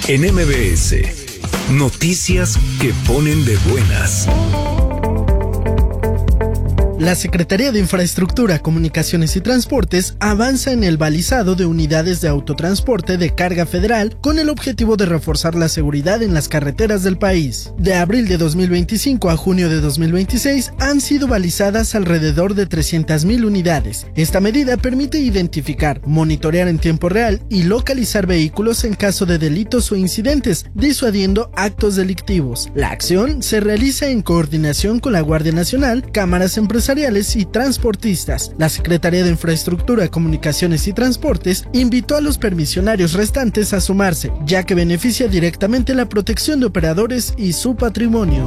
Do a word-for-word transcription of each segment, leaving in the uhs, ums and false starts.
En M B S, noticias que ponen de buenas. La Secretaría de Infraestructura, Comunicaciones y Transportes avanza en el balizado de unidades de autotransporte de carga federal con el objetivo de reforzar la seguridad en las carreteras del país. De abril de dos mil veinticinco a junio de dos mil veintiséis han sido balizadas alrededor de trescientas mil unidades. Esta medida permite identificar, monitorear en tiempo real y localizar vehículos en caso de delitos o incidentes, disuadiendo actos delictivos. La acción se realiza en coordinación con la Guardia Nacional, cámaras empresariales y transportistas. La Secretaría de Infraestructura, Comunicaciones y Transportes invitó a los permisionarios restantes a sumarse, ya que beneficia directamente la protección de operadores y su patrimonio.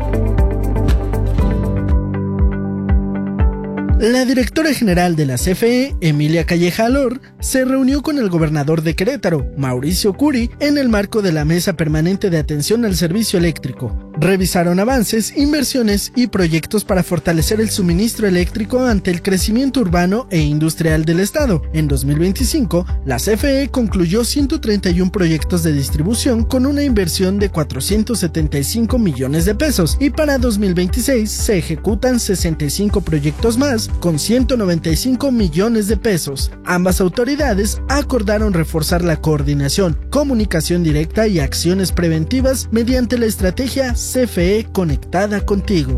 La directora general de la C F E, Emilia Calleja Alor, se reunió con el gobernador de Querétaro, Mauricio Curi, en el marco de la Mesa Permanente de Atención al Servicio Eléctrico. Revisaron avances, inversiones y proyectos para fortalecer el suministro eléctrico ante el crecimiento urbano e industrial del estado. En dos mil veinticinco, la C F E concluyó ciento treinta y uno proyectos de distribución con una inversión de cuatrocientos setenta y cinco millones de pesos y para dos mil veintiséis se ejecutan sesenta y cinco proyectos más con ciento noventa y cinco millones de pesos. Ambas autoridades acordaron reforzar la coordinación, comunicación directa y acciones preventivas mediante la estrategia C F E Conectada Contigo.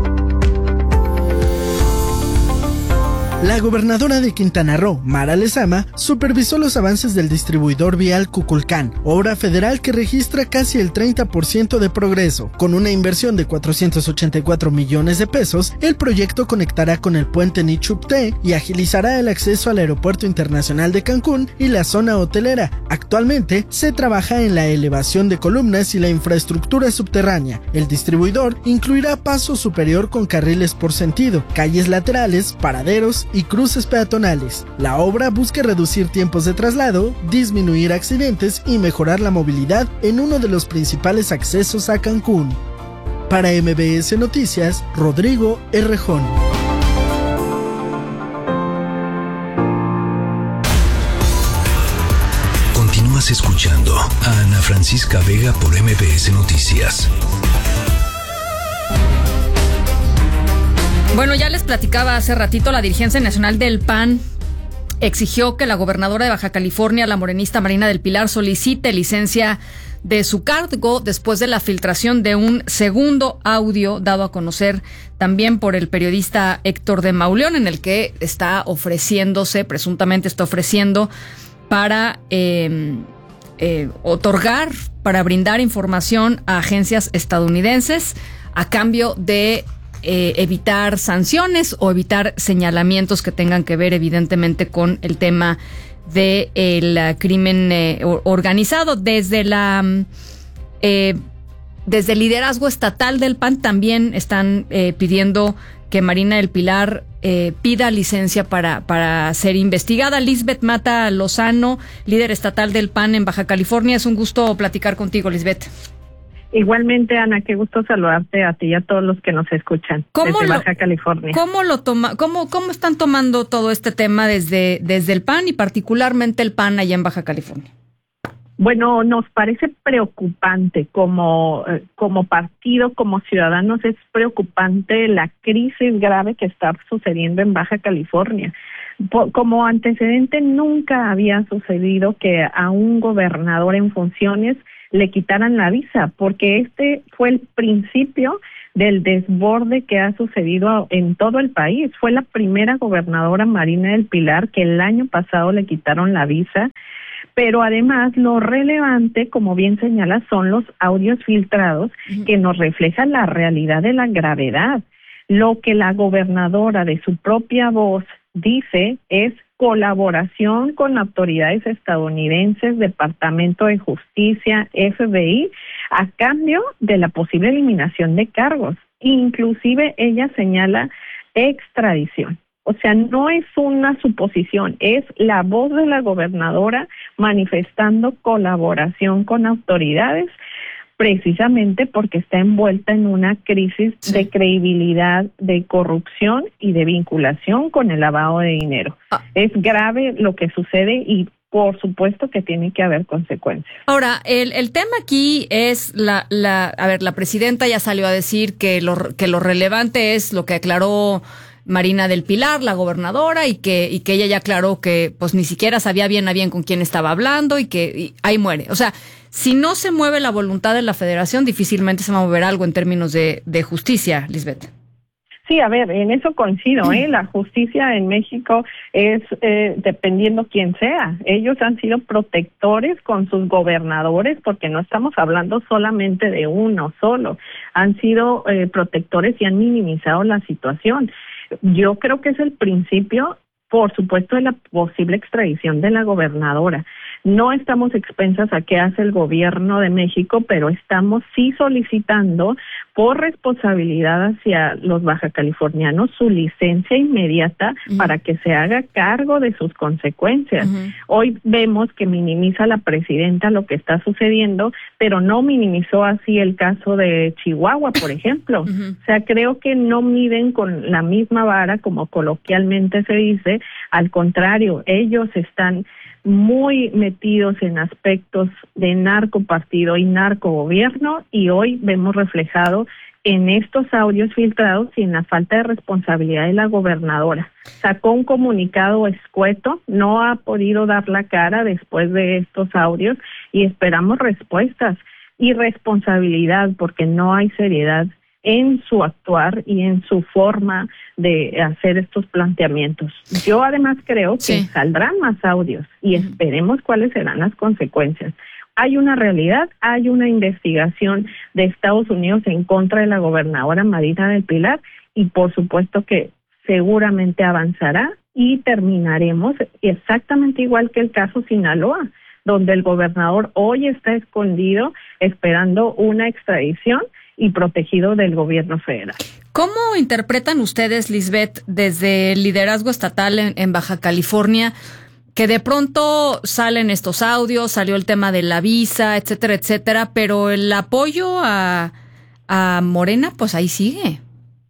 La gobernadora de Quintana Roo, Mara Lezama, supervisó los avances del distribuidor vial Cuculcán, obra federal que registra casi el treinta por ciento de progreso. Con una inversión de cuatrocientos ochenta y cuatro millones de pesos, el proyecto conectará con el puente Nichupté y agilizará el acceso al Aeropuerto Internacional de Cancún y la zona hotelera. Actualmente, se trabaja en la elevación de columnas y la infraestructura subterránea. El distribuidor incluirá paso superior con carriles por sentido, calles laterales, paraderos y cruces peatonales. La obra busca reducir tiempos de traslado, disminuir accidentes y mejorar la movilidad en uno de los principales accesos a Cancún. Para M B S Noticias, Rodrigo Errejón. Continúas escuchando a Ana Francisca Vega por M B S Noticias. Bueno, ya les platicaba hace ratito, la dirigencia nacional del P A N exigió que la gobernadora de Baja California, la morenista Marina del Pilar, solicite licencia de su cargo después de la filtración de un segundo audio dado a conocer también por el periodista Héctor de Mauleón, en el que está ofreciéndose, presuntamente está ofreciendo para eh, eh, otorgar, para brindar información a agencias estadounidenses a cambio de Eh, evitar sanciones o evitar señalamientos que tengan que ver evidentemente con el tema del de crimen eh, organizado. Desde la eh, desde el liderazgo estatal del P A N también están eh, pidiendo que Marina del Pilar eh, pida licencia para, para ser investigada. Lisbeth Mata Lozano, líder estatal del P A N en Baja California, es un gusto platicar contigo, Lisbeth. Igualmente, Ana, qué gusto saludarte a ti y a todos los que nos escuchan desde Baja California. ¿Cómo lo toma, cómo, cómo están tomando todo este tema desde, desde el P A N y particularmente el P A N allá en Baja California? Bueno, nos parece preocupante como, como partido, como ciudadanos, es preocupante la crisis grave que está sucediendo en Baja California. Como antecedente, nunca había sucedido que a un gobernador en funciones le quitaran la visa, porque este fue el principio del desborde que ha sucedido en todo el país. Fue la primera gobernadora, Marina del Pilar, que el año pasado le quitaron la visa, pero además lo relevante, como bien señala, son los audios filtrados uh-huh. que nos reflejan la realidad de la gravedad. Lo que la gobernadora de su propia voz dice es colaboración con autoridades estadounidenses, Departamento de Justicia, F B I, a cambio de la posible eliminación de cargos. Inclusive ella señala extradición. O sea, no es una suposición, es la voz de la gobernadora manifestando colaboración con autoridades, precisamente porque está envuelta en una crisis sí. de credibilidad, de corrupción y de vinculación con el lavado de dinero. Ah. Es grave lo que sucede y por supuesto que tiene que haber consecuencias. Ahora, el, el tema aquí es la, la, a ver, la presidenta ya salió a decir que lo, que lo relevante es lo que aclaró Marina del Pilar, la gobernadora, y que, y que ella ya aclaró que pues ni siquiera sabía bien a bien con quién estaba hablando y que y ahí muere. O sea, si no se mueve la voluntad de la federación, difícilmente se va a mover algo en términos de, de justicia, Lisbeth. Sí, a ver, en eso coincido, ¿eh? La justicia en México es eh, dependiendo quién sea. Ellos han sido protectores con sus gobernadores, porque no estamos hablando solamente de uno solo. Han sido eh, protectores y han minimizado la situación. Yo creo que es el principio, por supuesto, de la posible extradición de la gobernadora. No estamos expensas a qué hace el gobierno de México, pero estamos sí solicitando por responsabilidad hacia los bajacalifornianos su licencia inmediata uh-huh. para que se haga cargo de sus consecuencias. Uh-huh. Hoy vemos que minimiza la presidenta lo que está sucediendo, pero no minimizó así el caso de Chihuahua, por ejemplo. Uh-huh. O sea, creo que no miden con la misma vara, como coloquialmente se dice. Al contrario, ellos están muy metidos en aspectos de narcopartido y narcogobierno, y hoy vemos reflejado en estos audios filtrados y en la falta de responsabilidad de la gobernadora. Sacó un comunicado escueto, no ha podido dar la cara después de estos audios y esperamos respuestas y responsabilidad, porque no hay seriedad en su actuar y en su forma de hacer estos planteamientos. Yo además creo que sí. saldrán más audios y uh-huh. esperemos cuáles serán las consecuencias. Hay una realidad, hay una investigación de Estados Unidos en contra de la gobernadora Marina del Pilar, y por supuesto que seguramente avanzará y terminaremos exactamente igual que el caso Sinaloa, donde el gobernador hoy está escondido esperando una extradición y protegido del gobierno federal. ¿Cómo interpretan ustedes, Lisbeth, desde el liderazgo estatal en, en Baja California, que de pronto salen estos audios, salió el tema de la visa, etcétera, etcétera, pero el apoyo a, a Morena, pues ahí sigue?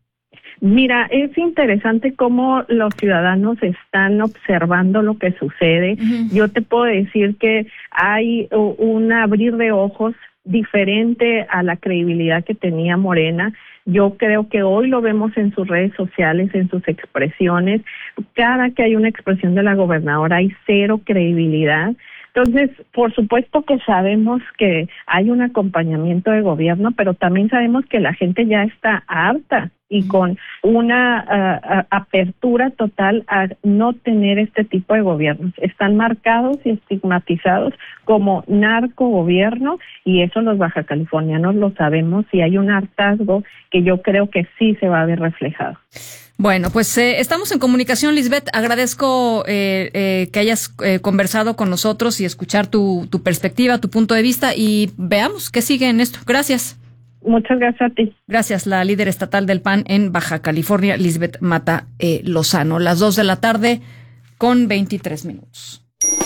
Mira, es interesante cómo los ciudadanos están observando lo que sucede. Uh-huh. Yo te puedo decir que hay un abrir de ojos diferente a la credibilidad que tenía Morena. Yo creo que hoy lo vemos en sus redes sociales, en sus expresiones. Cada que hay una expresión de la gobernadora hay cero credibilidad. Entonces, por supuesto que sabemos que hay un acompañamiento de gobierno, pero también sabemos que la gente ya está harta y con una uh, apertura total a no tener este tipo de gobiernos. Están marcados y estigmatizados como narcogobierno, y eso los bajacalifornianos lo sabemos, y hay un hartazgo que yo creo que sí se va a ver reflejado. Bueno, pues eh, estamos en comunicación, Lisbeth. Agradezco eh, eh, que hayas eh, conversado con nosotros y escuchar tu, tu perspectiva, tu punto de vista, y veamos qué sigue en esto. Gracias. Muchas gracias a ti. Gracias, la líder estatal del P A N en Baja California, Lisbeth Mata eh, Lozano. Las dos de la tarde con veintitrés minutos.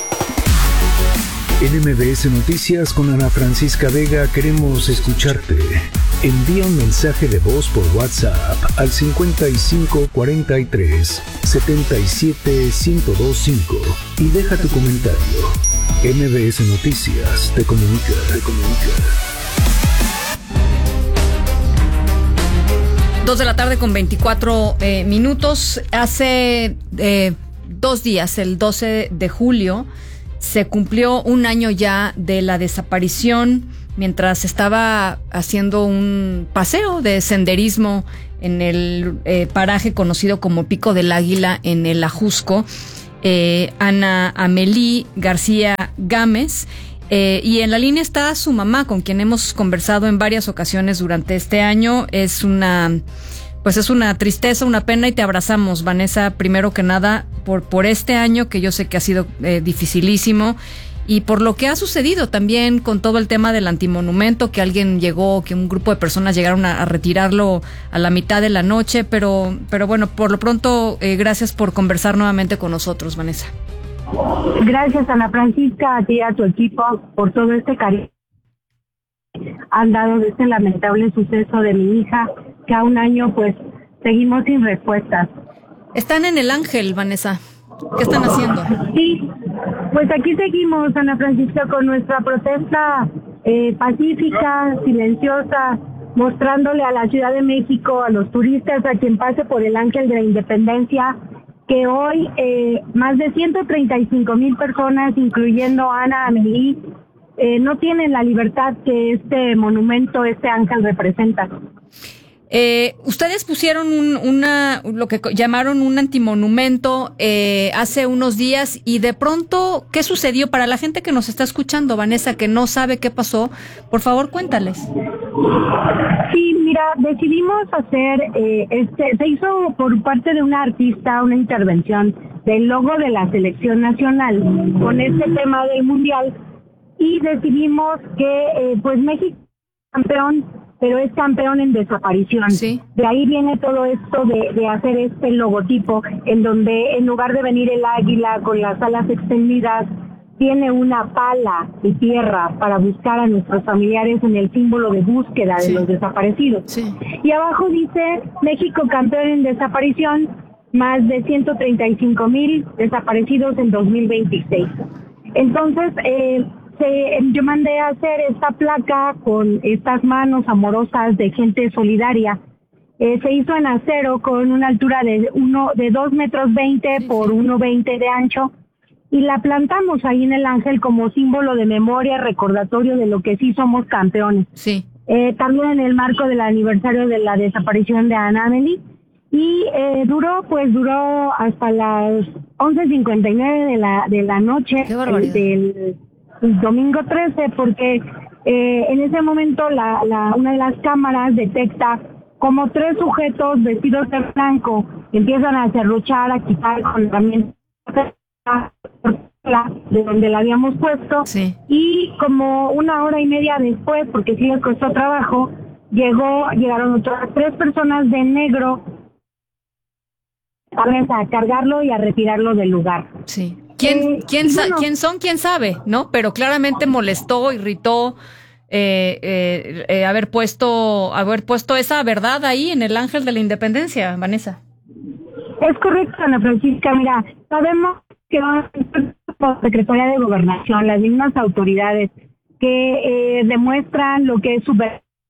En M B S Noticias con Ana Francisca Vega queremos escucharte. Envía un mensaje de voz por WhatsApp al cincuenta y cinco cuarenta y tres setenta y siete ciento veinticinco y deja tu comentario. M B S Noticias te comunica, te comunica. Dos de la tarde con veinticuatro eh, minutos. Hace eh, dos días, el doce de julio, se cumplió un año ya de la desaparición mientras estaba haciendo un paseo de senderismo en el eh, paraje conocido como Pico del Águila en el Ajusco. Eh, Ana Amelí García Gámez. Eh, y en la línea está su mamá, con quien hemos conversado en varias ocasiones durante este año. Es una, pues es una tristeza, una pena, y te abrazamos, Vanessa, primero que nada, por, por este año que yo sé que ha sido eh, dificilísimo, y por lo que ha sucedido también con todo el tema del antimonumento, que alguien llegó, que un grupo de personas llegaron a, a retirarlo a la mitad de la noche, pero, pero bueno, por lo pronto, eh, gracias por conversar nuevamente con nosotros, Vanessa. Gracias, Ana Francisca, a ti y a tu equipo por todo este cariño han dado de este lamentable suceso de mi hija, que a un año pues seguimos sin respuestas. Están en el Ángel, Vanessa. ¿Qué están haciendo? Sí, pues aquí seguimos, Ana Francisca, con nuestra protesta eh, pacífica, silenciosa, mostrándole a la Ciudad de México, a los turistas, a quien pase por el Ángel de la Independencia, que hoy eh, más de ciento treinta y cinco mil personas, incluyendo a Ana Amelí, eh, no tienen la libertad que este monumento, este ángel representa. Eh, ustedes pusieron un, una, lo que llamaron un antimonumento eh, hace unos días y de pronto, ¿qué sucedió? Para la gente que nos está escuchando, Vanessa, que no sabe qué pasó, por favor, cuéntales. Sí, mira, decidimos hacer, eh, este, se hizo por parte de una artista una intervención del logo de la selección nacional con este tema del mundial y decidimos que, eh, pues México es campeón, pero es campeón en desaparición. Sí. De ahí viene todo esto de, de hacer este logotipo en donde en lugar de venir el águila con las alas extendidas, tiene una pala de tierra para buscar a nuestros familiares en el símbolo de búsqueda de sí. los desaparecidos. Sí. Y abajo dice México campeón en desaparición, más de ciento treinta y cinco mil desaparecidos en dos mil veintiséis. Entonces, eh, se, yo mandé a hacer esta placa con estas manos amorosas de gente solidaria. Eh, se hizo en acero con una altura de uno de dos metros veinte sí, por sí. uno veinte de ancho. Y la plantamos ahí en el ángel como símbolo de memoria, recordatorio de lo que sí somos campeones. Sí. Eh, también en el marco del aniversario de la desaparición de Ana Amelí. Y eh, duró, pues duró hasta las once cincuenta y nueve de la, de la noche el, del el domingo trece, porque eh, en ese momento la, la, una de las cámaras detecta como tres sujetos vestidos de blanco empiezan a serruchar, a quitar con herramientas de donde la habíamos puesto sí. y como una hora y media después, porque sí les costó trabajo, llegó, llegaron otras tres personas de negro a cargarlo y a retirarlo del lugar. Sí. ¿Quién, eh, quién, sa- bueno, quién son? ¿Quién sabe? ¿No? Pero claramente molestó, irritó eh, eh, eh, haber puesto, haber puesto esa verdad ahí en el Ángel de la Independencia, Vanessa. Es correcto, Ana Francisca. Mira, sabemos que la Secretaría de Gobernación, las mismas autoridades que eh, demuestran lo que es su...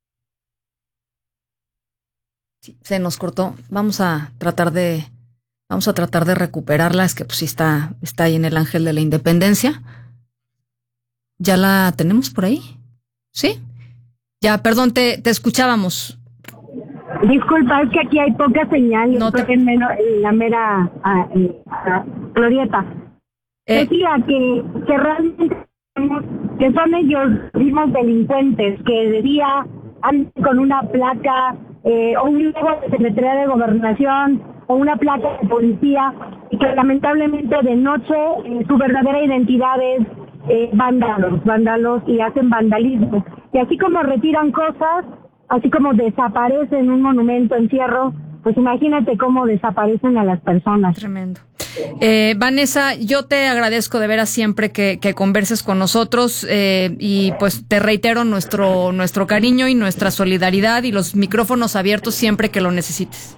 Sí, se nos cortó. Vamos a tratar de vamos a tratar de recuperarla. Es que pues sí está, está ahí en el Ángel de la Independencia. ¿Ya la tenemos por ahí? ¿Sí? Ya, perdón, te, te escuchábamos. Disculpa, es que aquí hay poca señal, no te... en, menos, en la mera a, a, glorieta. Eh... Decía que, que realmente que son ellos mismos delincuentes que de día andan con una placa eh, o un logo de Secretaría de Gobernación o una placa de policía y que lamentablemente de noche eh, su verdadera identidad es eh, vándalos, vándalos y hacen vandalismo. Y así como retiran cosas, así como desaparecen un monumento en Fierro, pues imagínate cómo desaparecen a las personas. Tremendo. Eh, Vanessa, yo te agradezco de veras siempre que, que converses con nosotros eh, y pues te reitero nuestro, nuestro cariño y nuestra solidaridad y los micrófonos abiertos siempre que lo necesites.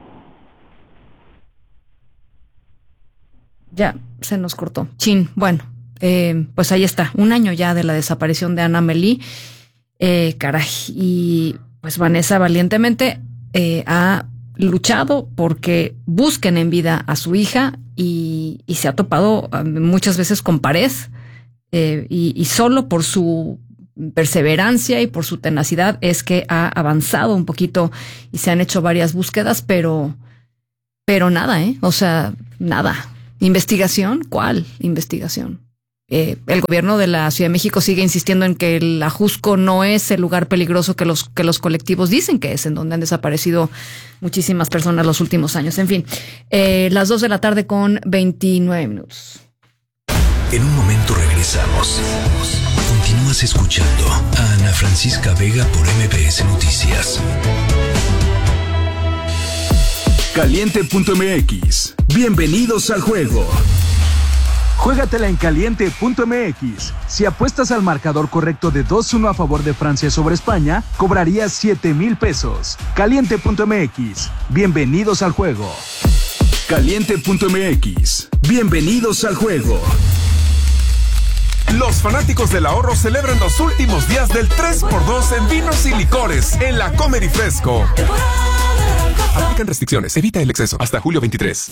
Ya, se nos cortó. Chin, bueno, eh, pues ahí está, un año ya de la desaparición de Ana Amelí. Eh, caray, y pues Vanessa valientemente eh, ha luchado porque busquen en vida a su hija y, y se ha topado um, muchas veces con pared eh, y, y solo por su perseverancia y por su tenacidad es que ha avanzado un poquito y se han hecho varias búsquedas, pero pero nada, ¿eh? O sea, nada. ¿Investigación? ¿Cuál investigación? Eh, el gobierno de la Ciudad de México sigue insistiendo en que el Ajusco no es el lugar peligroso que los que los colectivos dicen que es, en donde han desaparecido muchísimas personas los últimos años. En fin, eh, las dos de la tarde con veintinueve minutos. En un momento regresamos. Continúas escuchando a Ana Francisca Vega por M B S Noticias. Caliente punto m x. Bienvenidos al juego. Juégatela en Caliente punto m x. Si apuestas al marcador correcto de dos uno a favor de Francia sobre España, cobrarías siete mil pesos. Caliente punto m x. Bienvenidos al juego. Caliente punto m x. Bienvenidos al juego. Los fanáticos del ahorro celebran los últimos días del tres por dos en vinos y licores en la Comer y Fresco. Aplican restricciones, evita el exceso. Hasta julio veintitrés.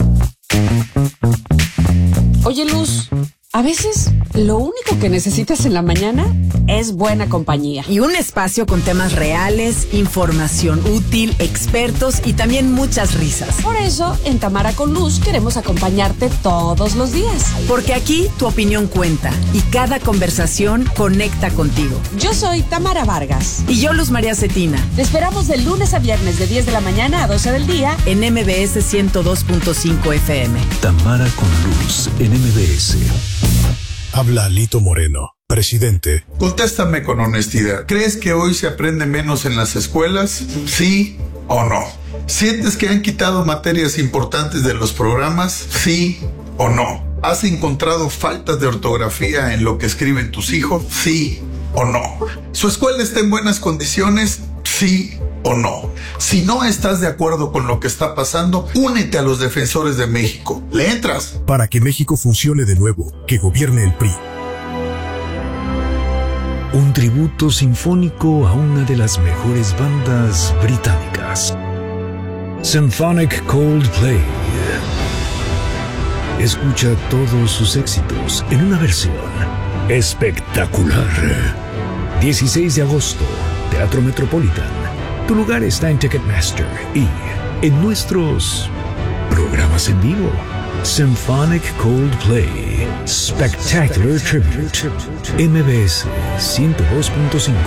Oye, Luz, a veces lo único que necesitas en la mañana es buena compañía. Y un espacio con temas reales, información útil, expertos y también muchas risas. Por eso, en Tamara con Luz queremos acompañarte todos los días. Porque aquí tu opinión cuenta y cada conversación conecta contigo. Yo soy Tamara Vargas. Y yo, Luz María Cetina. Te esperamos de lunes a viernes de diez de la mañana a doce del día en M B S ciento dos punto cinco F M. Tamara con Luz en M B S. Habla Alito Moreno, presidente. Contéstame con honestidad. ¿Crees que hoy se aprende menos en las escuelas? ¿Sí o no? ¿Sientes que han quitado materias importantes de los programas? ¿Sí o no? ¿Has encontrado faltas de ortografía en lo que escriben tus hijos? ¿Sí o no? ¿Su escuela está en buenas condiciones? ¿Sí o no? Si no estás de acuerdo con lo que está pasando, únete a los defensores de México. ¿Le entras? Para que México funcione de nuevo, que gobierne el P R I. Un tributo sinfónico a una de las mejores bandas británicas. Symphonic Coldplay. Escucha todos sus éxitos en una versión espectacular. dieciséis de agosto, Teatro Metropolitan. Tu lugar está en Ticketmaster y en nuestros programas en vivo. Symphonic Coldplay Spectacular Tribute. M B S ciento dos punto cinco.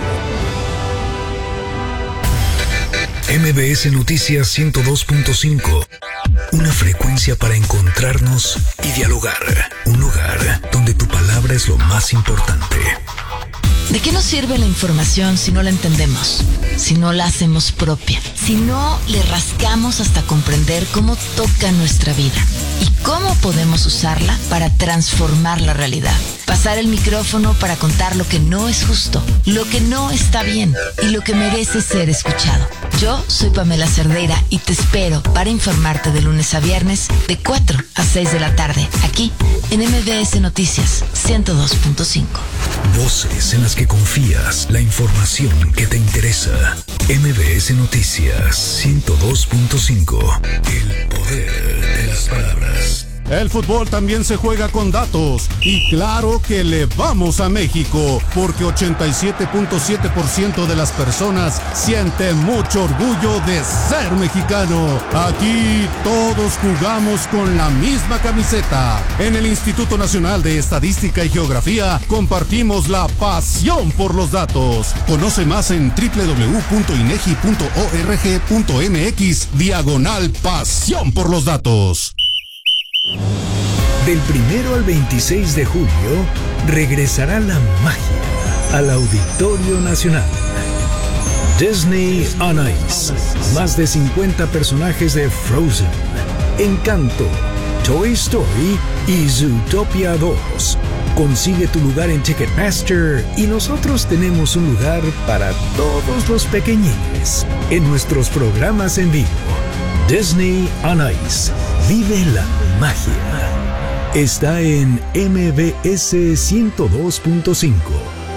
M B S Noticias ciento dos punto cinco. Una frecuencia para encontrarnos y dialogar. Un lugar donde tu palabra es lo más importante. ¿De qué nos sirve la información si no la entendemos? Si no la hacemos propia, si no le rascamos hasta comprender cómo toca nuestra vida y cómo podemos usarla para transformar la realidad. Pasar el micrófono para contar lo que no es justo, lo que no está bien y lo que merece ser escuchado. Yo soy Pamela Cerdeira y te espero para informarte de lunes a viernes de cuatro a seis de la tarde, aquí en M B S Noticias ciento dos punto cinco. Voces en las que confías, la información que te interesa. M B S Noticias ciento dos punto cinco. El poder de las palabras. El fútbol también se juega con datos y claro que le vamos a México porque ochenta y siete punto siete por ciento de las personas sienten mucho orgullo de ser mexicano. Aquí todos jugamos con la misma camiseta. En el Instituto Nacional de Estadística y Geografía compartimos la pasión por los datos. Conoce más en doble u doble u doble u punto inegi punto org punto m x diagonal pasión por los datos. Del primero al veintiséis de julio, regresará la magia al Auditorio Nacional. Disney on Ice. Más de cincuenta personajes de Frozen, Encanto, Toy Story y Zootopia dos. Consigue tu lugar en Ticketmaster y nosotros tenemos un lugar para todos los pequeñines en nuestros programas en vivo. Disney on Ice. Vive la magia. Está en M B S ciento dos punto cinco.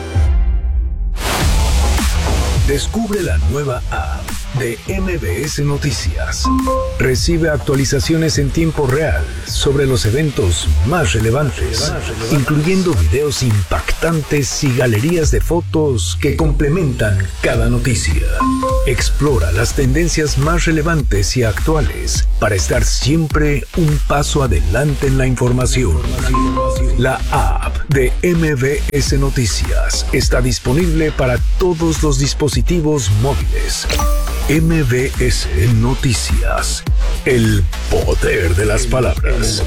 Descubre la nueva app de M B S Noticias. Recibe actualizaciones en tiempo real sobre los eventos más relevantes, incluyendo videos impactantes y galerías de fotos que complementan cada noticia. Explora las tendencias más relevantes y actuales para estar siempre un paso adelante en la información. La app de M B S Noticias está disponible para todos los dispositivos móviles. M B S Noticias. El poder de las palabras.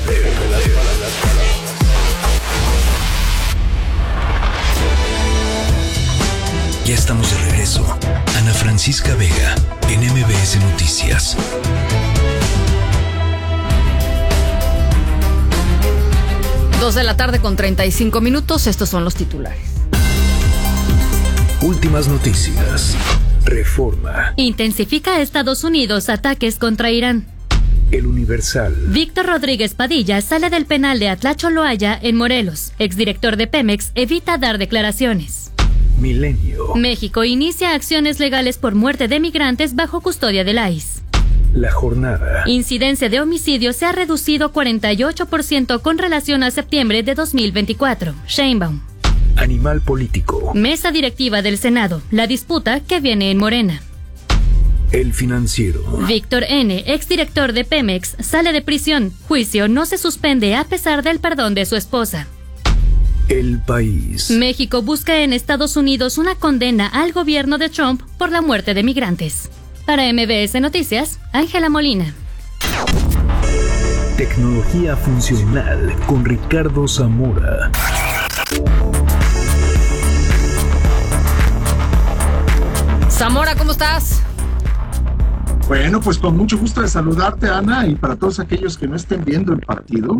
Ya estamos de regreso. Ana Francisca Vega en M B S Noticias. Dos de la tarde con treinta y cinco minutos. Estos son los titulares. Últimas noticias. Reforma. Intensifica Estados Unidos ataques contra Irán. El Universal. Víctor Rodríguez Padilla sale del penal de Atlacholoaya en Morelos. Exdirector de Pemex evita dar declaraciones. Milenio. México inicia acciones legales por muerte de migrantes bajo custodia del I C E. La Jornada. Incidencia de homicidio se ha reducido cuarenta y ocho por ciento con relación a septiembre de dos mil veinticuatro. Sheinbaum. Animal político. Mesa directiva del Senado. La disputa que viene en Morena. El Financiero. Víctor N., exdirector de Pemex, sale de prisión. Juicio no se suspende a pesar del perdón de su esposa. El País. México busca en Estados Unidos una condena al gobierno de Trump por la muerte de migrantes. Para M B S Noticias, Ángela Molina. Tecnología funcional con Ricardo Zamora. Zamora, ¿cómo estás? Bueno, pues con mucho gusto de saludarte, Ana, y para todos aquellos que no estén viendo el partido,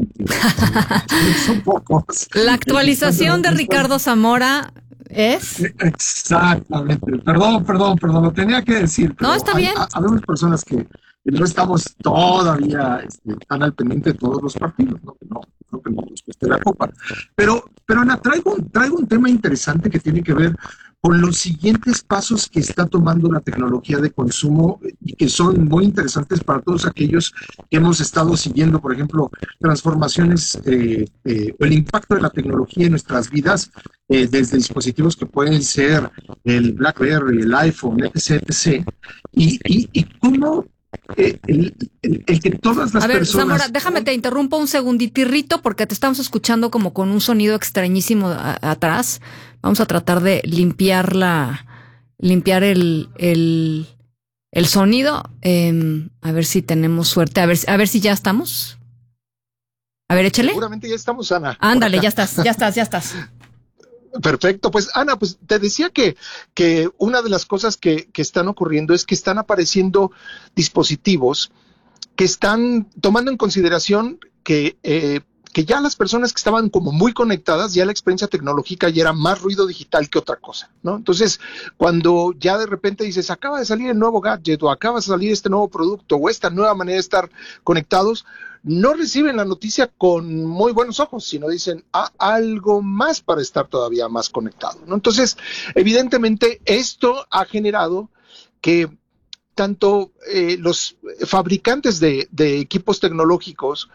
son pocos. La actualización de Ricardo Zamora es... Exactamente. Perdón, perdón, perdón, lo tenía que decir. No, está bien. Habemos personas que no estamos todavía este, tan al pendiente de todos los partidos, no, no, no que no nos cueste la copa. Pero, pero Ana, traigo, traigo un tema interesante que tiene que ver con los siguientes pasos que está tomando la tecnología de consumo y que son muy interesantes para todos aquellos que hemos estado siguiendo, por ejemplo, transformaciones eh, eh, o el impacto de la tecnología en nuestras vidas, eh, desde dispositivos que pueden ser el BlackBerry, el iPhone, etcétera, etcétera. Y, y, y cómo eh, el, el, el que todas las A ver, personas... Zamora, déjame te interrumpo un segunditirrito porque te estamos escuchando como con un sonido extrañísimo a, atrás. Vamos a tratar de limpiar la, limpiar el, el, el sonido. Eh, a ver si tenemos suerte. A ver, a ver si ya estamos. A ver, échale. Seguramente ya estamos, Ana. Ándale, ya estás, ya estás, ya estás. Perfecto. Pues, Ana, pues te decía que, que una de las cosas que, que están ocurriendo es que están apareciendo dispositivos que están tomando en consideración que eh, que ya las personas que estaban como muy conectadas, ya la experiencia tecnológica ya era más ruido digital que otra cosa, ¿no? Entonces, cuando ya de repente dices, acaba de salir el nuevo gadget, o acaba de salir este nuevo producto, o esta nueva manera de estar conectados, no reciben la noticia con muy buenos ojos, sino dicen, ah, algo más para estar todavía más conectado, ¿no? Entonces, evidentemente, esto ha generado que tanto eh, los fabricantes de, de equipos tecnológicos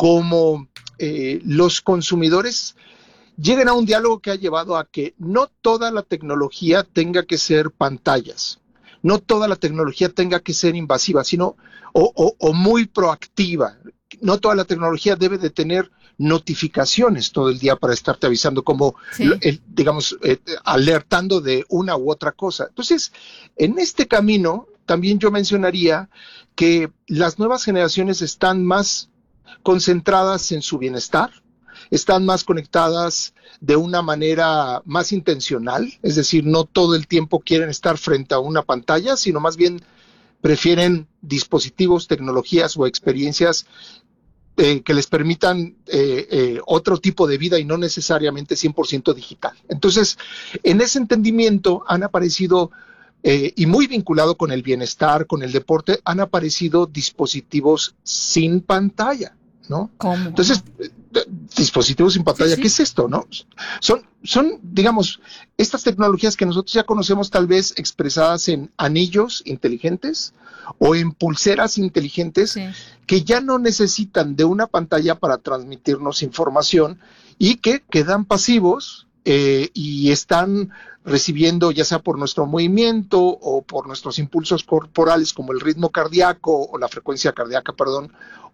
como Eh, los consumidores lleguen a un diálogo que ha llevado a que no toda la tecnología tenga que ser pantallas, no toda la tecnología tenga que ser invasiva, sino o, o, o muy proactiva. No toda la tecnología debe de tener notificaciones todo el día para estarte avisando, como, sí. el, digamos, eh, alertando de una u otra cosa. Entonces, en este camino, también yo mencionaría que las nuevas generaciones están más concentradas en su bienestar, están más conectadas de una manera más intencional, es decir, no todo el tiempo quieren estar frente a una pantalla, sino más bien prefieren dispositivos, tecnologías o experiencias eh, que les permitan eh, eh, otro tipo de vida y no necesariamente cien por ciento digital. Entonces, en ese entendimiento han aparecido Eh, y muy vinculado con el bienestar, con el deporte, han aparecido dispositivos sin pantalla, ¿no? ¿Cómo? Entonces, eh, dispositivos sin pantalla, sí, sí. ¿Qué es esto, no? Son, son, digamos, estas tecnologías que nosotros ya conocemos tal vez expresadas en anillos inteligentes o en pulseras inteligentes, sí, que ya no necesitan de una pantalla para transmitirnos información y que quedan pasivos eh, y están recibiendo, ya sea por nuestro movimiento o por nuestros impulsos corporales, como el ritmo cardíaco o la frecuencia cardíaca, perdón,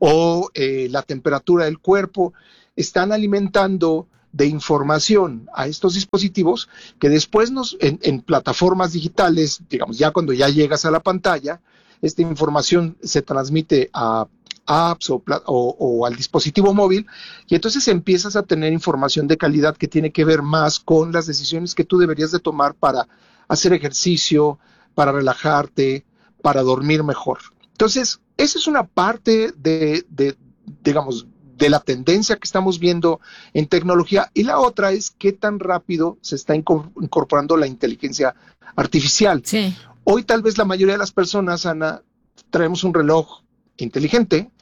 o eh, la temperatura del cuerpo, están alimentando de información a estos dispositivos que después nos, en, en plataformas digitales, digamos, ya cuando ya llegas a la pantalla, esta información se transmite a apps o, o, o al dispositivo móvil, y entonces empiezas a tener información de calidad que tiene que ver más con las decisiones que tú deberías de tomar para hacer ejercicio, para relajarte, para dormir mejor. Entonces, esa es una parte de, de digamos, de la tendencia que estamos viendo en tecnología, y la otra es qué tan rápido se está incorporando la inteligencia artificial. Sí. Hoy tal vez la mayoría de las personas, Ana, traemos un reloj inteligente,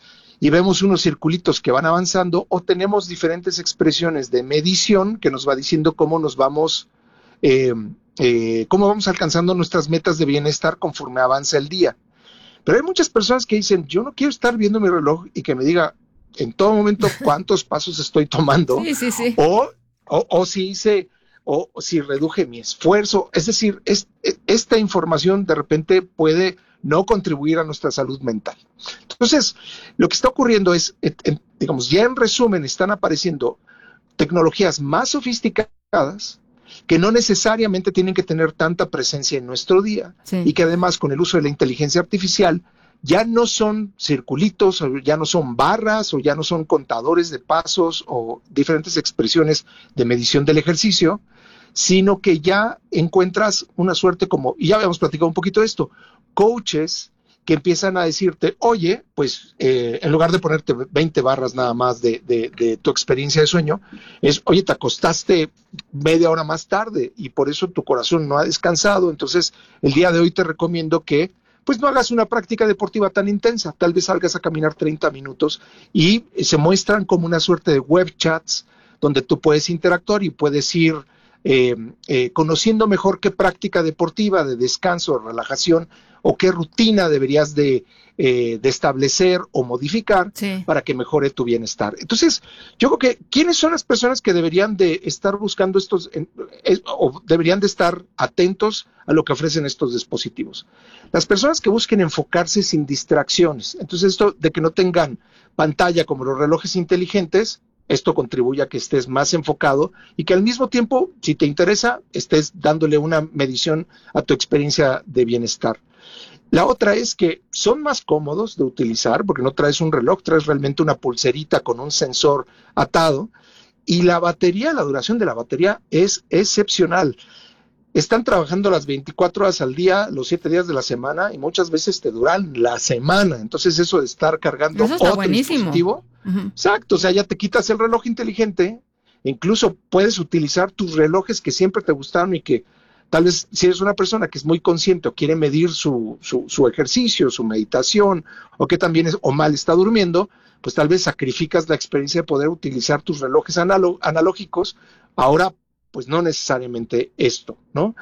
y vemos unos circulitos que van avanzando, o tenemos diferentes expresiones de medición que nos va diciendo cómo nos vamos, eh, eh, cómo vamos alcanzando nuestras metas de bienestar conforme avanza el día. Pero hay muchas personas que dicen, yo no quiero estar viendo mi reloj y que me diga en todo momento cuántos pasos estoy tomando, sí, sí, sí. O, o, o si hice, o, o si reduje mi esfuerzo. Es decir, es, esta información de repente puede no contribuir a nuestra salud mental. Entonces, lo que está ocurriendo es, digamos, ya en resumen, están apareciendo tecnologías más sofisticadas que no necesariamente tienen que tener tanta presencia en nuestro día, sí. Y que además con el uso de la inteligencia artificial ya no son circulitos, o ya no son barras, o ya no son contadores de pasos o diferentes expresiones de medición del ejercicio, sino que ya encuentras una suerte como, y ya habíamos platicado un poquito de esto, coaches que empiezan a decirte, oye, pues eh, en lugar de ponerte veinte barras nada más de, de, de tu experiencia de sueño, es, oye, te acostaste media hora más tarde y por eso tu corazón no ha descansado, entonces el día de hoy te recomiendo que pues no hagas una práctica deportiva tan intensa, tal vez salgas a caminar treinta minutos, y se muestran como una suerte de web chats donde tú puedes interactuar y puedes ir eh, eh, conociendo mejor qué práctica deportiva, de descanso, de relajación, o qué rutina deberías de, eh, de establecer o modificar, sí, para que mejore tu bienestar. Entonces, yo creo que, ¿quiénes son las personas que deberían de estar buscando estos, eh, eh, o deberían de estar atentos a lo que ofrecen estos dispositivos? Las personas que busquen enfocarse sin distracciones. Entonces, esto de que no tengan pantalla como los relojes inteligentes, esto contribuye a que estés más enfocado y que al mismo tiempo, si te interesa, estés dándole una medición a tu experiencia de bienestar. La otra es que son más cómodos de utilizar porque no traes un reloj, traes realmente una pulserita con un sensor atado, y la batería, la duración de la batería es excepcional. Están trabajando las veinticuatro horas al día, los siete días de la semana, y muchas veces te duran la semana. Entonces eso de estar cargando otro buenísimo dispositivo, uh-huh. Exacto, o sea, ya te quitas el reloj inteligente, incluso puedes utilizar tus relojes que siempre te gustaron y que tal vez si eres una persona que es muy consciente o quiere medir su, su, su ejercicio, su meditación, o que también es, o mal está durmiendo, pues tal vez sacrificas la experiencia de poder utilizar tus relojes analo- analógicos. Ahora, pues no necesariamente esto, ¿no?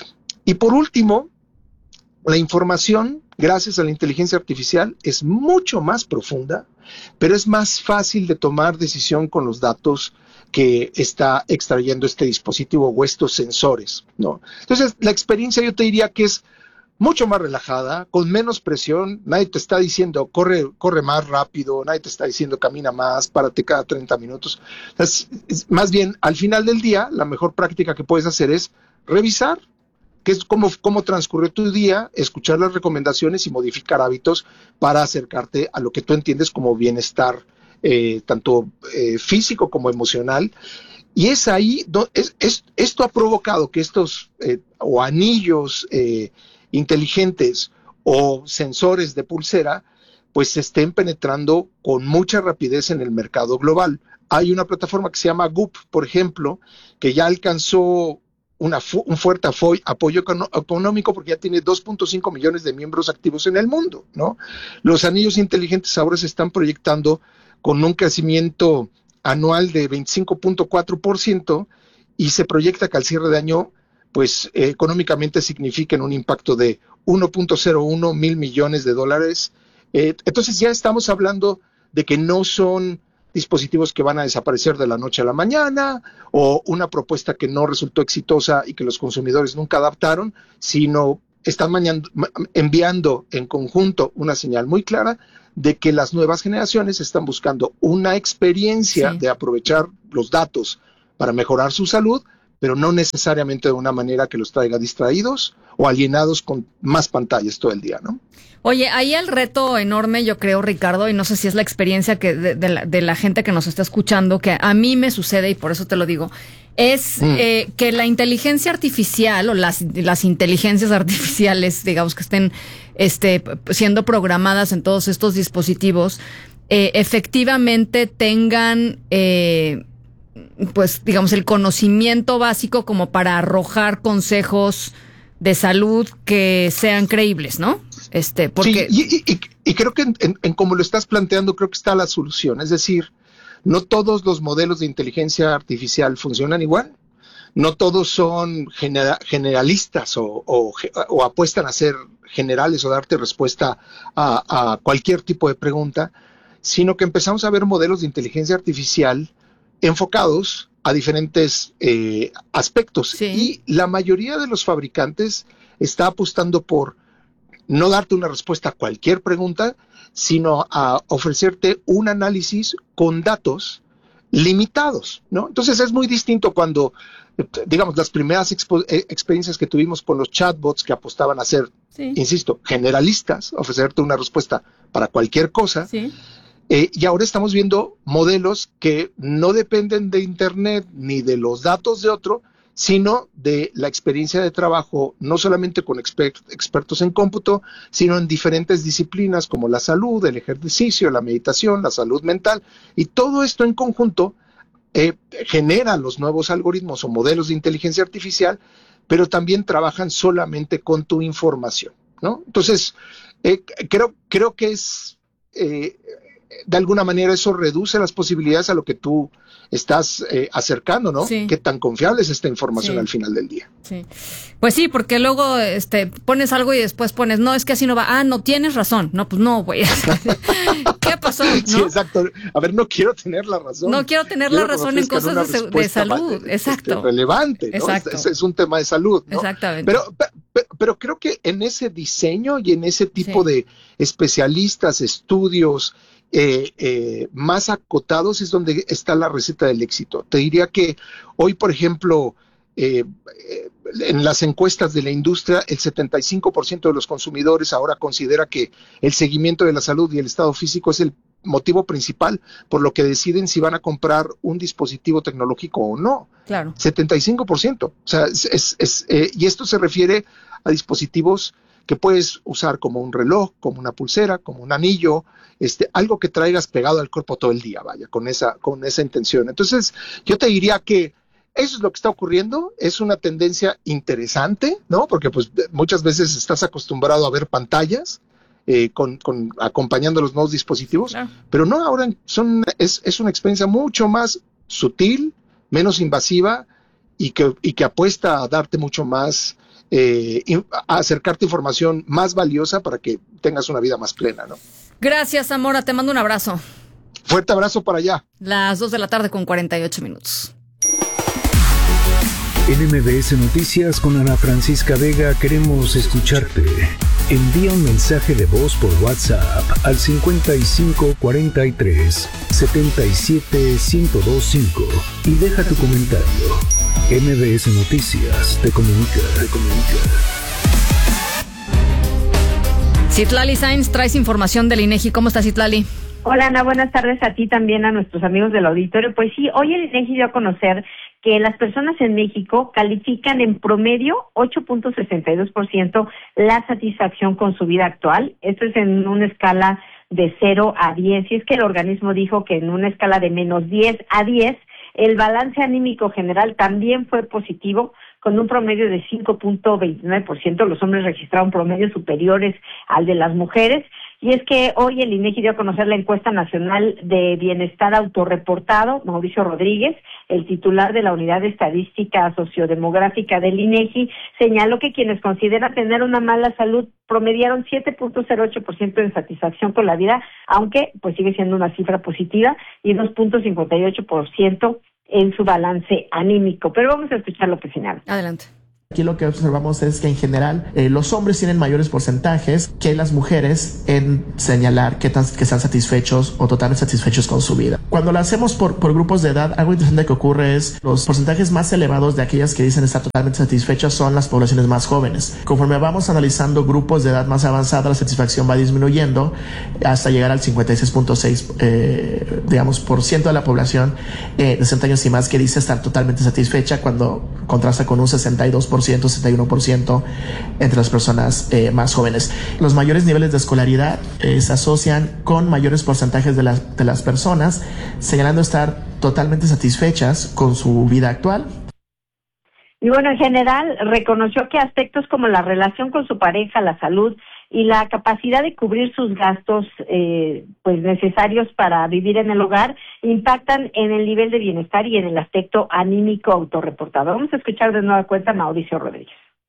Y por último, la información, gracias a la inteligencia artificial, es mucho más profunda, pero es más fácil de tomar decisión con los datos que está extrayendo este dispositivo o estos sensores, ¿no? Entonces, la experiencia yo te diría que es mucho más relajada, con menos presión. Nadie te está diciendo corre, corre más rápido, nadie te está diciendo camina más, párate cada treinta minutos. Es, es, más bien, al final del día, la mejor práctica que puedes hacer es revisar qué es cómo, cómo transcurrió tu día, escuchar las recomendaciones y modificar hábitos para acercarte a lo que tú entiendes como bienestar, eh, tanto eh, físico como emocional. Y es ahí, do, es, es, esto ha provocado que estos eh, o anillos eh, inteligentes o sensores de pulsera pues se estén penetrando con mucha rapidez en el mercado global. Hay una plataforma que se llama Goop, por ejemplo, que ya alcanzó una fu- un fuerte afo- apoyo econo- económico porque ya tiene dos punto cinco millones de miembros activos en el mundo, ¿no? Los anillos inteligentes ahora se están proyectando con un crecimiento anual de veinticinco punto cuatro por ciento y se proyecta que al cierre de año pues eh, económicamente significan un impacto de uno punto cero uno mil millones de dólares. Eh, entonces ya estamos hablando de que no son dispositivos que van a desaparecer de la noche a la mañana o una propuesta que no resultó exitosa y que los consumidores nunca adaptaron, sino están mañando, enviando en conjunto una señal muy clara de que las nuevas generaciones están buscando una experiencia sí. de aprovechar los datos para mejorar su salud, pero no necesariamente de una manera que los traiga distraídos o alienados con más pantallas todo el día, ¿no? Oye, ahí el reto enorme, yo creo, Ricardo, y no sé si es la experiencia que de, de, la, de la gente que nos está escuchando, que a mí me sucede, y por eso te lo digo, es mm. eh, que la inteligencia artificial o las, las inteligencias artificiales, digamos, que estén este, siendo programadas en todos estos dispositivos, eh, efectivamente tengan... Eh, pues digamos el conocimiento básico como para arrojar consejos de salud que sean creíbles, ¿no? Este, porque sí, y, y, y creo que en, en, en como lo estás planteando, creo que está la solución. Es decir, no todos los modelos de inteligencia artificial funcionan igual. No todos son genera, generalistas o, o, o apuestan a ser generales o darte respuesta a, a cualquier tipo de pregunta, sino que empezamos a ver modelos de inteligencia artificial enfocados a diferentes eh, aspectos. Sí. Y la mayoría de los fabricantes está apostando por no darte una respuesta a cualquier pregunta, sino a ofrecerte un análisis con datos limitados, ¿no? Entonces es muy distinto cuando, digamos, las primeras expo- eh, experiencias que tuvimos con los chatbots que apostaban a ser, sí. insisto, generalistas, ofrecerte una respuesta para cualquier cosa, sí. eh, y ahora estamos viendo modelos que no dependen de Internet ni de los datos de otro, sino de la experiencia de trabajo, no solamente con exper- expertos en cómputo, sino en diferentes disciplinas como la salud, el ejercicio, la meditación, la salud mental, y todo esto en conjunto eh, genera los nuevos algoritmos o modelos de inteligencia artificial, pero también trabajan solamente con tu información, ¿no? Entonces, eh, creo, creo que es, eh, de alguna manera eso reduce las posibilidades a lo que tú estás eh, acercando, ¿no? Sí. Qué tan confiable es esta información sí. al final del día. Sí. Pues sí, porque luego este pones algo y después pones, no, es que así no va. Ah, no, tienes razón. No, pues no, güey. ¿Qué pasó? ¿No? Sí, exacto. A ver, no quiero tener la razón. No quiero tener quiero la razón en cosas de, de salud. Este, Exacto. relevante, ¿no? Exacto. Es, es un tema de salud, ¿no? Exactamente. Pero, pero, pero creo que en ese diseño y en ese tipo sí. de especialistas, estudios, Eh, eh, más acotados es donde está la receta del éxito. Te diría que hoy, por ejemplo, eh, eh, en las encuestas de la industria, el setenta y cinco por ciento de los consumidores ahora considera que el seguimiento de la salud y el estado físico es el motivo principal por lo que deciden si van a comprar un dispositivo tecnológico o no. Claro. setenta y cinco por ciento. O sea, es, es, es, eh, y esto se refiere a dispositivos que puedes usar como un reloj, como una pulsera, como un anillo, este, algo que traigas pegado al cuerpo todo el día, vaya, con esa, con esa intención. Entonces, yo te diría que eso es lo que está ocurriendo, es una tendencia interesante, ¿no? Porque pues muchas veces estás acostumbrado a ver pantallas eh, con, con, acompañando los nuevos dispositivos, claro. pero no, ahora son, es, es una experiencia mucho más sutil, menos invasiva y que, y que apuesta a darte mucho más, eh, a acercarte información más valiosa para que tengas una vida más plena, ¿no? Gracias, Zamora, te mando un abrazo. Fuerte abrazo para allá. Las dos de la tarde con cuarenta y ocho minutos. En M B S Noticias con Ana Francisca Vega queremos escucharte. Envía un mensaje de voz por WhatsApp al cincuenta y cinco cuarenta y tres setenta y siete ciento veinticinco y deja tu comentario. M B S Noticias te comunica, te comunica. Citlali Sainz, traes información del INEGI. ¿Cómo estás, Citlali? Hola, Ana, buenas tardes a ti también, a nuestros amigos del auditorio. Pues sí, hoy el INEGI dio a conocer que las personas en México califican en promedio ocho punto sesenta y dos por ciento la satisfacción con su vida actual. Esto es en una escala de cero a diez. Y es que el organismo dijo que en una escala de menos diez a diez, el balance anímico general también fue positivo, con un promedio de cinco punto veintinueve por ciento. Los hombres registraron promedios superiores al de las mujeres. Y es que hoy el INEGI dio a conocer la encuesta nacional de bienestar autorreportado. Mauricio Rodríguez, el titular de la Unidad de Estadística Sociodemográfica del INEGI, señaló que quienes consideran tener una mala salud promediaron siete punto cero ocho por ciento en satisfacción con la vida, aunque pues sigue siendo una cifra positiva, y dos punto cincuenta y ocho por ciento en su balance anímico. Pero vamos a escuchar lo que señala. Adelante. Aquí lo que observamos es que en general eh, los hombres tienen mayores porcentajes que las mujeres en señalar que, tan, que están satisfechos o totalmente satisfechos con su vida. Cuando lo hacemos por, por grupos de edad, algo interesante que ocurre es los porcentajes más elevados de aquellas que dicen estar totalmente satisfechas son las poblaciones más jóvenes. Conforme vamos analizando grupos de edad más avanzada, la satisfacción va disminuyendo hasta llegar al cincuenta y seis punto seis eh, digamos, por ciento de la población eh, de sesenta años y más que dice estar totalmente satisfecha, cuando contrasta con un sesenta y dos por ciento, sesenta y uno por ciento entre las personas eh, más jóvenes. Los mayores niveles de escolaridad eh, se asocian con mayores porcentajes de las, de las personas, señalando estar totalmente satisfechas con su vida actual. Y bueno, en general reconoció que aspectos como la relación con su pareja, la salud y la capacidad de cubrir sus gastos eh, pues necesarios para vivir en el hogar impactan en el nivel de bienestar y en el aspecto anímico autorreportado. Vamos a escuchar de nueva cuenta a Mauricio Rodríguez.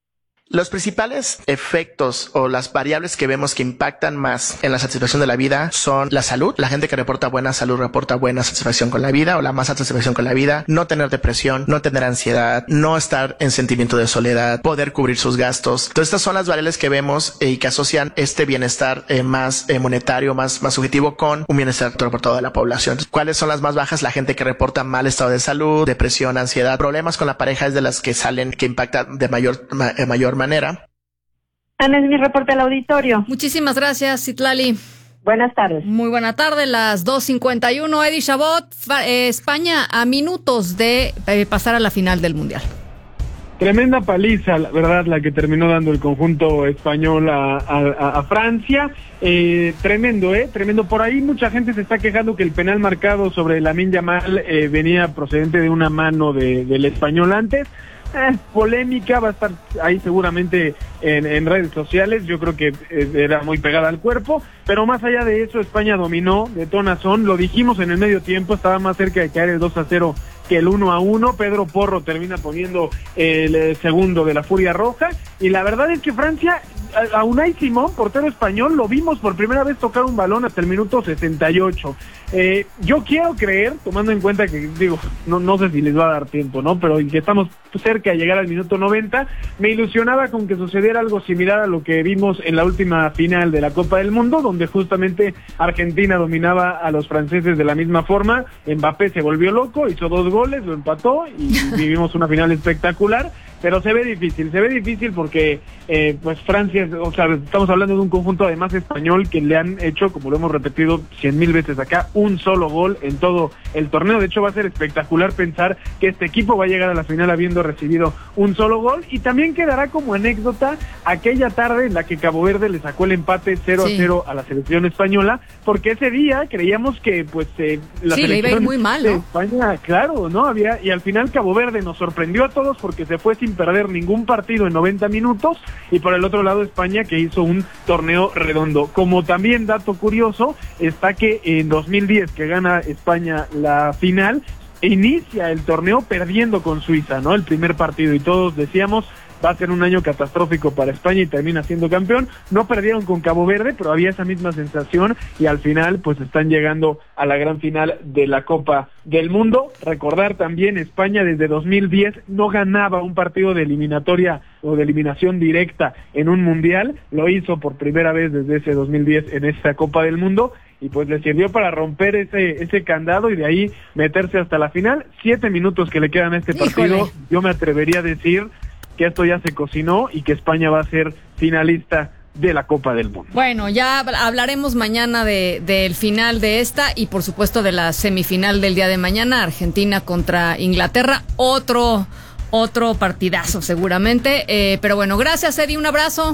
Los principales efectos o las variables que vemos que impactan más en la satisfacción de la vida son la salud. La gente que reporta buena salud reporta buena satisfacción con la vida o la más satisfacción con la vida. No tener depresión, no tener ansiedad, no estar en sentimiento de soledad, poder cubrir sus gastos. Entonces estas son las variables que vemos eh, y que asocian este bienestar eh, más eh, monetario, más, más subjetivo con un bienestar reportado de la población. ¿Cuáles son las más bajas? La gente que reporta mal estado de salud, depresión, ansiedad, problemas con la pareja es de las que salen, que impactan de mayor, ma, eh, mayor manera. Ana, es mi reporte al auditorio. Muchísimas gracias, Citlali. Buenas tardes. Muy buena tarde, las dos cincuenta y uno. Eddie Chabot, eh, España a minutos de eh, pasar a la final del Mundial. Tremenda paliza, la verdad, la que terminó dando el conjunto español a, a, a Francia. Eh, tremendo, ¿eh? Tremendo. Por ahí mucha gente se está quejando que el penal marcado sobre Lamine Yamal eh, venía procedente de una mano de, del español antes. Eh, polémica, va a estar ahí seguramente en, en redes sociales. Yo creo que eh, era muy pegada al cuerpo, pero más allá de eso, España dominó de ton a son. Lo dijimos en el medio tiempo, estaba más cerca de caer el dos a cero que el uno a uno. Pedro Porro termina poniendo el segundo de la Furia Roja, y la verdad es que Francia, a Unai Simón, portero español, lo vimos por primera vez tocar un balón hasta el minuto sesenta y ocho. Eh, yo quiero creer, tomando en cuenta que, digo, no, no sé si les va a dar tiempo, ¿no? Pero que estamos cerca de llegar al minuto noventa, me ilusionaba con que sucediera algo similar a lo que vimos en la última final de la Copa del Mundo, donde justamente Argentina dominaba a los franceses de la misma forma. Mbappé se volvió loco, hizo dos goles, lo empató y vivimos una final espectacular. Pero se ve difícil, se ve difícil porque eh, pues Francia, o sea, estamos hablando de un conjunto además español que le han hecho, como lo hemos repetido cien mil veces acá, un solo gol en todo el torneo. De hecho va a ser espectacular pensar que este equipo va a llegar a la final habiendo recibido un solo gol, y también quedará como anécdota aquella tarde en la que Cabo Verde le sacó el empate cero a cero sí. a la selección española, porque ese día creíamos que pues eh, la sí, selección le iba a ir muy mal, ¿no? de España, claro, no había, y al final Cabo Verde nos sorprendió a todos porque se fue sin perder ningún partido en noventa minutos, y por el otro lado España, que hizo un torneo redondo. Como también dato curioso está que en dos mil diez, que gana España la final, inicia el torneo perdiendo con Suiza, ¿no? El primer partido, y todos decíamos va a ser un año catastrófico para España, y termina siendo campeón. No perdieron con Cabo Verde, pero había esa misma sensación, y al final pues están llegando a la gran final de la Copa del Mundo. Recordar también, España desde dos mil diez no ganaba un partido de eliminatoria o de eliminación directa en un mundial. Lo hizo por primera vez desde ese dos mil diez en esta Copa del Mundo, y pues le sirvió para romper ese ese candado y de ahí meterse hasta la final. Siete minutos que le quedan a este partido. Híjole. Yo me atrevería a decir que esto ya se cocinó y que España va a ser finalista de la Copa del Mundo. Bueno, ya hablaremos mañana de del final de esta, y por supuesto de la semifinal del día de mañana, Argentina contra Inglaterra, otro otro partidazo seguramente, eh, pero bueno, gracias Eddie, un abrazo.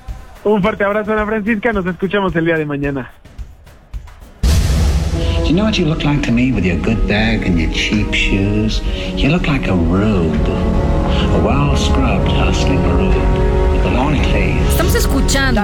Un fuerte abrazo, Ana Francisca, nos escuchamos el día de mañana. You know what you look like to me with your good bag and your cheap shoes? You look like a rube, a well-scrubbed, hustling rube. Estamos escuchando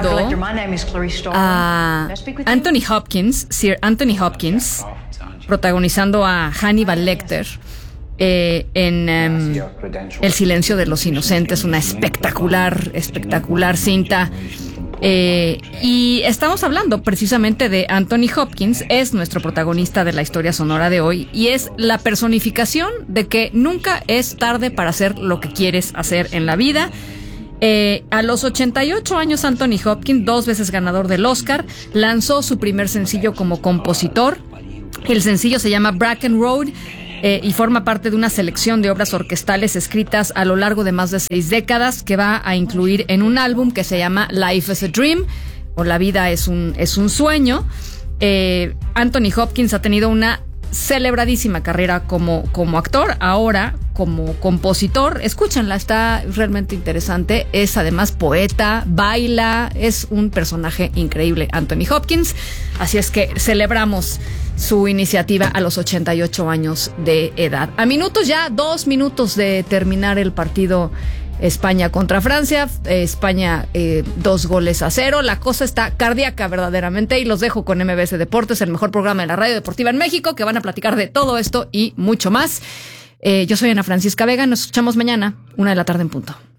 a Anthony Hopkins, Sir Anthony Hopkins, protagonizando a Hannibal Lecter eh, en um, El silencio de los inocentes, una espectacular, espectacular cinta. Eh, y estamos hablando precisamente de Anthony Hopkins, es nuestro protagonista de la historia sonora de hoy, y es la personificación de que nunca es tarde para hacer lo que quieres hacer en la vida. Eh, a los ochenta y ocho años, Anthony Hopkins, dos veces ganador del Oscar, lanzó su primer sencillo como compositor. El sencillo se llama Bracken Road, Eh, y forma parte de una selección de obras orquestales escritas a lo largo de más de seis décadas, que va a incluir en un álbum que se llama Life is a Dream, o La vida es un, es un sueño. Eh, Anthony Hopkins ha tenido una celebradísima carrera como, como actor, ahora como compositor. Escúchenla, está realmente interesante. Es además poeta, baila, es un personaje increíble, Anthony Hopkins. Así es que celebramos su iniciativa a los ochenta y ocho años de edad. A minutos ya, dos minutos de terminar el partido España contra Francia, eh, España eh, dos goles a cero. La cosa está cardíaca verdaderamente y los dejo con M B S Deportes, el mejor programa de la radio deportiva en México, que van a platicar de todo esto y mucho más. Eh, yo soy Ana Francisca Vega, nos escuchamos mañana, una de la tarde en punto.